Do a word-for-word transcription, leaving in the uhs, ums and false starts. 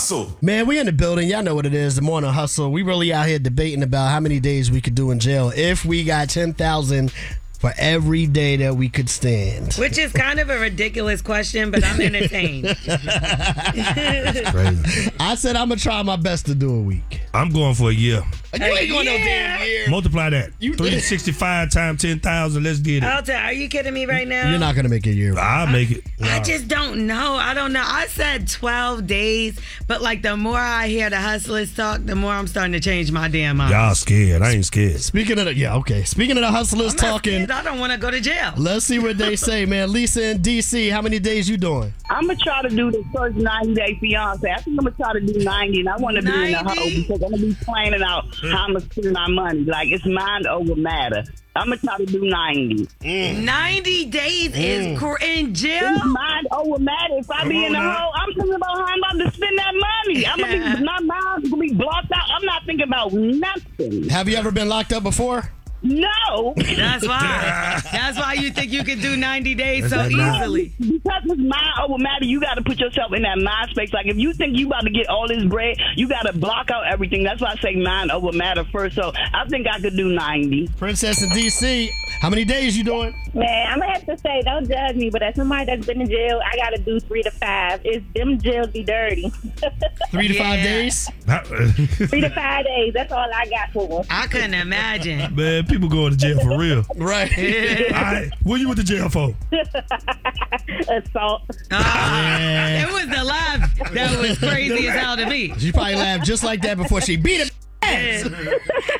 Hustle. Man, we in the building. Y'all know what it is. The Morning Hustle. We really out here debating about how many days we could do in jail if we got ten thousand for every day that we could stand. Which is kind of a ridiculous question, but I'm entertained. That's crazy. I said I'm going to try my best to do a week. I'm going for a year. You ain't going no damn year. Multiply that. three hundred sixty-five times ten thousand. Let's get it. Alta, are you kidding me right now? You're not going to make a year. I'll make it. I just don't know. I don't know. I said twelve days, but like the more I hear the hustlers talk, the more I'm starting to change my damn mind. Y'all scared. I ain't scared. Speaking of the, yeah, okay. Speaking of the hustlers I'm not talking. scared. I don't want to go to jail. Let's see what they say, man. Lisa in D C, how many days you doing? I'm going to try to do the first ninety day fiance. I think I'm going to try to do ninety, and I want to be in the hole because I'm going to be planning out how I'm going to spend my money. Like, it's mind over matter. I'm going to try to do ninety. Mm. ninety days mm. is cr- in jail? It's mind over matter. If I Come be in the now. hole, I'm thinking about how I'm about to spend that money. I'm gonna be, my mind's going to be blocked out. I'm not thinking about nothing. Have you ever been locked up before? No. That's why. That's why you think you can do ninety days so easily. Because it's mind over matter, you got to put yourself in that mind space. Like, if you think you about to get all this bread, you got to block out everything. That's why I say mind over matter first. So I think I could do ninety. Princess in D C, how many days you doing? Man, I'm going to have to say, don't judge me, but as somebody that's been in jail, I got to do three to five. It's them jails be dirty. Three to Yeah. five days? Three to five days. That's all I got for them. I couldn't imagine. Man, people going to jail for real. Right. All right. What you went to jail for? Assault. Ah, it was the laugh that was crazy as hell to me. She probably laughed just like that before she beat him.